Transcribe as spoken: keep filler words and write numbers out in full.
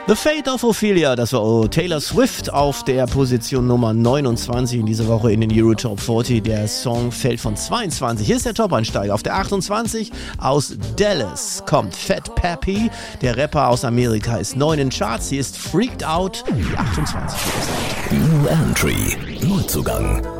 The Fate of Ophelia, das war Taylor Swift auf der Position Nummer neunundzwanzig in dieser Woche in den Euro Top vierzig. Der Song fällt von zweiundzwanzig. Hier ist der Top-Einsteiger. Auf der achtundzwanzig aus Dallas kommt Fat Pappy. Der Rapper aus Amerika ist neun in Charts. Hier ist Freaked Out, die achtundzwanzig. New Entry, Neuzugang.